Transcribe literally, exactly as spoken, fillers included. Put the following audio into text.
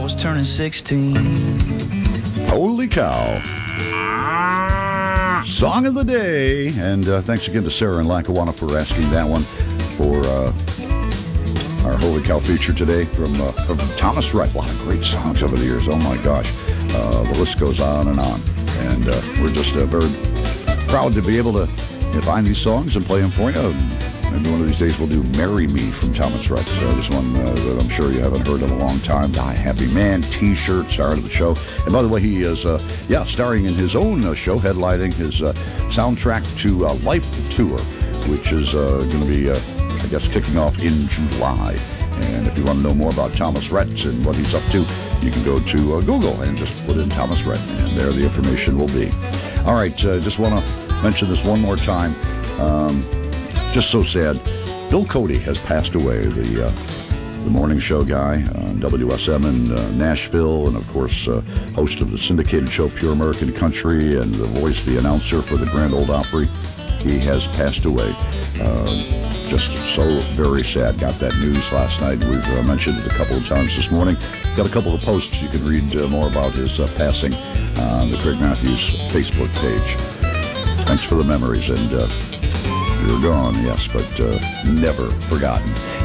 I was turning sixteen. Holy cow. Song of the day. And uh, thanks again to Sarah and Lackawanna for asking that one for uh, our Holy Cow feature today from, uh, from Thomas Rhett. A lot of great songs over the years. Oh, my gosh. Uh, the list goes on and on. And uh, we're just uh, very proud to be able to you know, find these songs and play them for you. Maybe one of these days we'll do Marry Me from Thomas Rhett. So this one uh, that I'm sure you haven't heard in a long time. Die Happy Man t-shirt, star of the show. And by the way, he is, uh, yeah, starring in his own uh, show, headlining his uh, soundtrack to uh, Life Tour, which is uh, going to be, uh, I guess, kicking off in July. And if you want to know more about Thomas Rhett and what he's up to, you can go to uh, Google and just put in Thomas Rhett, and there the information will be. All right, uh, just want to mention this one more time. Um, Just so sad. Bill Cody has passed away, the uh, the morning show guy on W S M in uh, Nashville, and of course, uh, host of the syndicated show Pure American Country, and the voice, the announcer for the Grand Ole Opry. He has passed away. Uh, just so very sad. Got that news last night. We've uh, mentioned it a couple of times this morning. Got a couple of posts. You can read uh, more about his uh, passing on the Craig Matthews Facebook page. Thanks for the memories, and uh, you're gone, yes, but uh, never forgotten.